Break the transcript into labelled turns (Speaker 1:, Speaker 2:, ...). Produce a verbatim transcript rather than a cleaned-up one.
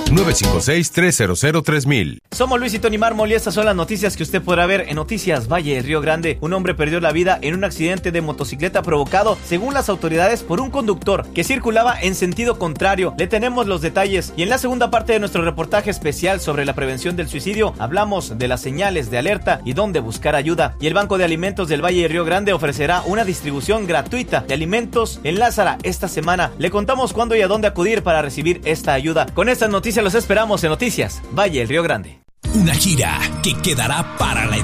Speaker 1: nueve cinco seis, tres cero cero, tres mil.
Speaker 2: Somos Luis y Tony Mármol y estas son las noticias que usted podrá ver en Noticias Valle de Río Grande. Un hombre perdió la vida en un accidente de motocicleta provocado, según las autoridades, por un conductor que circulaba en sentido contrario. Le tenemos los detalles y en la segunda parte de nuestro reportaje especial sobre la prevención del suicidio hablamos de las señales de alerta y dónde buscar ayuda. Y el Banco de Alimentos del Valle de Río Grande ofrecerá una distribución gratuita de alimentos en Lázara esta semana. Le contamos cuándo y a dónde acudir para recibir esta ayuda. Con estas noticias los esperamos en Noticias Valle del Río Grande.
Speaker 3: Una gira que quedará para la